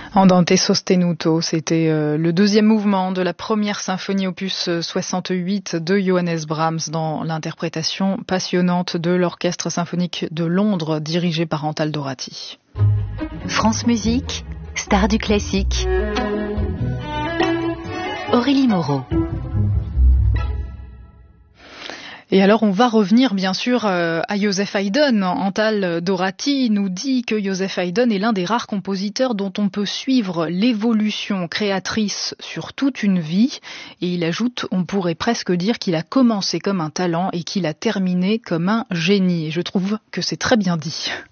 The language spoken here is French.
Andante sostenuto, c'était le deuxième mouvement de la première symphonie opus 68 de Johannes Brahms dans l'interprétation passionnante de l'Orchestre symphonique de Londres dirigé par Antal Dorati. France Musique, star du classique. Aurélie Moreau. Et alors on va revenir bien sûr à Joseph Haydn. Antal Dorati nous dit que Joseph Haydn est l'un des rares compositeurs dont on peut suivre l'évolution créatrice sur toute une vie. Et il ajoute, on pourrait presque dire qu'il a commencé comme un talent et qu'il a terminé comme un génie. Et je trouve que c'est très bien dit.